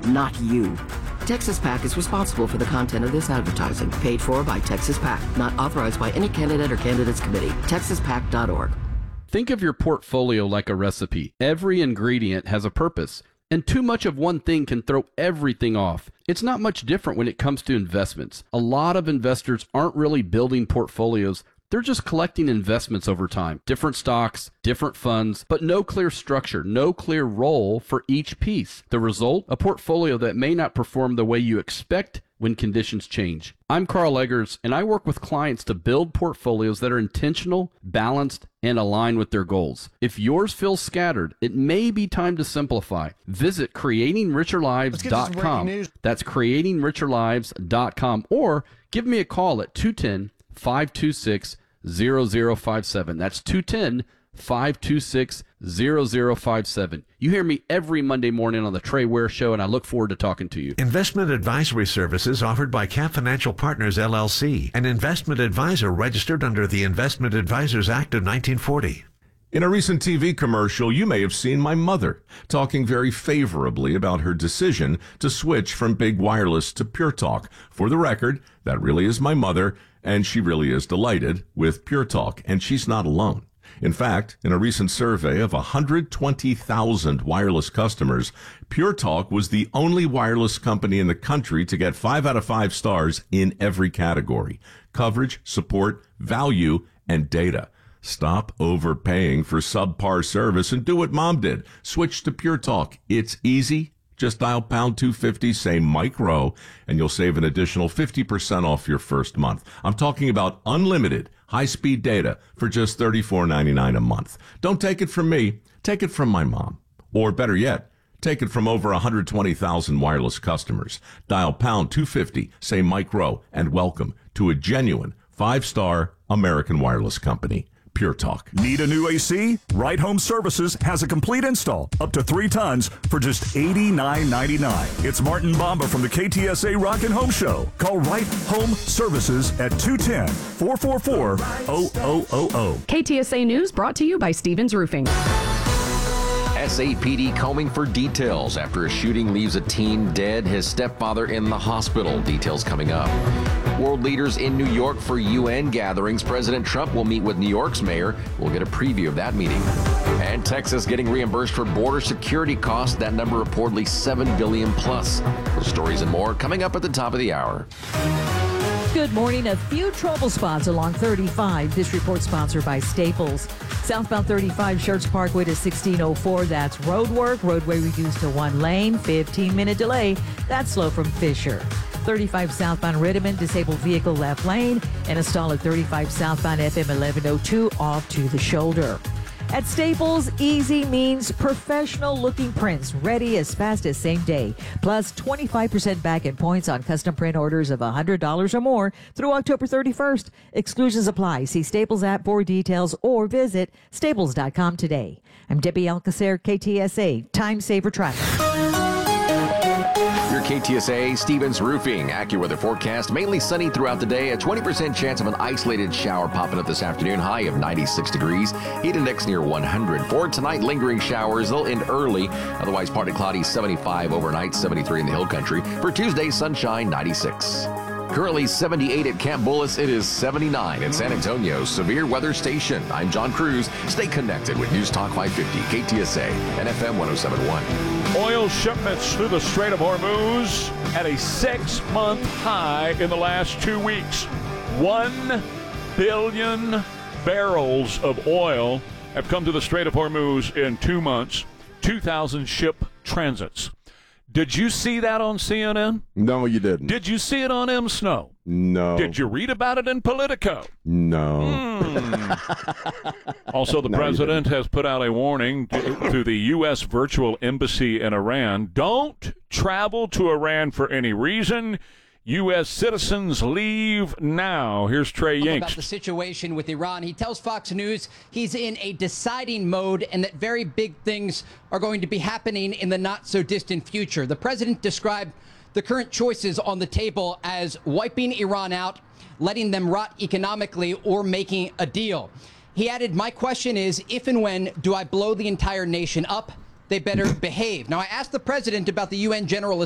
not you. Texas PAC is responsible for the content of this advertising, paid for by Texas PAC, not authorized by any candidate or candidates committee. TexasPAC.org. Think of your portfolio like a recipe. Every ingredient has a purpose, and too much of one thing can throw everything off. It's not much different when it comes to investments. A lot of investors aren't really building portfolios. They're just collecting investments over time. Different stocks, different funds, but no clear structure, no clear role for each piece. The result? A portfolio that may not perform the way you expect when conditions change. I'm Carl Eggers, and I work with clients to build portfolios that are intentional, balanced, and aligned with their goals. If yours feels scattered, it may be time to simplify. Visit creatingricherlives.com. That's creatingricherlives.com, or give me a call at 210-526-0057. That's 210-526-0057. You hear me every Monday morning on the Trey Ware Show, and I look forward to talking to you. Investment advisory services offered by Cap Financial Partners, LLC, an investment advisor registered under the Investment Advisors Act of 1940. In a recent TV commercial, you may have seen my mother talking very favorably about her decision to switch from big wireless to Pure Talk. For the record, that really is my mother, and she really is delighted with Pure Talk, and she's not alone. In fact, in a recent survey of 120,000 wireless customers, Pure Talk was the only wireless company in the country to get 5 out of 5 stars in every category: coverage, support, value, and data. Stop overpaying for subpar service and do what Mom did. Switch to Pure Talk. It's easy. Just dial pound 250, say Mike Rowe, and you'll save an additional 50% off your first month. I'm talking about unlimited high-speed data for just $34.99 a month. Don't take it from me. Take it from my mom. Or better yet, take it from over 120,000 wireless customers. Dial pound 250, say Mike Rowe, and welcome to a genuine 5-star American wireless company. Pure Talk. Need a new AC? Right Home Services has a complete install up to 3 tons for just $89.99. It's Martin Bomba from the KTSA Rockin' Home Show. Call Right Home Services at 210-444-0000. KTSA News brought to you by Stevens Roofing. SAPD combing for details after a shooting leaves a teen dead, his stepfather in the hospital. Details coming up. World leaders in New York for UN gatherings. President Trump will meet with New York's mayor. We'll get a preview of that meeting. And Texas getting reimbursed for border security costs. That number reportedly $7 billion plus. Those stories and more coming up at the top of the hour. Good morning. A few trouble spots along 35. This report sponsored by Staples. Southbound 35 Schertz Parkway to 1604. That's road work. Roadway reduced to 1 lane. 15-minute delay. That's slow from Fisher. 35 southbound Rittiman, disabled vehicle left lane. And a stall at 35 southbound FM 1102 off to the shoulder. At Staples, easy means professional-looking prints, ready as fast as same day. Plus 25% back in points on custom print orders of $100 or more through October 31st. Exclusions apply. See Staples app for details or visit staples.com today. I'm Debbie Alcacer, KTSA, Time Saver Traffic. Your KTSA Stevens Roofing AccuWeather forecast. Mainly sunny throughout the day. A 20% chance of an isolated shower popping up this afternoon. High of 96 degrees. Heat index near 100. For tonight, lingering showers. They'll end early. Otherwise, partly cloudy. 75 overnight. 73 in the hill country. For Tuesday, sunshine. 96. Currently 78 at Camp Bullis. It is 79 in San Antonio. Severe Weather Station. I'm John Cruz. Stay connected with News Talk 550, KTSA, and FM 1071. Oil shipments through the Strait of Hormuz at a 6-month high in the last 2 weeks. 1 billion barrels of oil have come to the Strait of Hormuz in 2 months. 2,000 ship transits. Did you see that on CNN? No, you didn't. Did you see it on M. Snow? No. Did you read about it in Politico? No. Also, the president has put out a warning to the U.S. virtual embassy in Iran. Don't travel to Iran for any reason. U.S. citizens leave now. Here's Trey Yingst. About the situation with Iran. He tells Fox News he's in a deciding mode and that very big things are going to be happening in the not-so-distant future. The president described the current choices on the table as wiping Iran out, letting them rot economically, or making a deal. He added, my question is, if and when do I blow the entire nation up? They better behave. Now, I asked the president about the UN General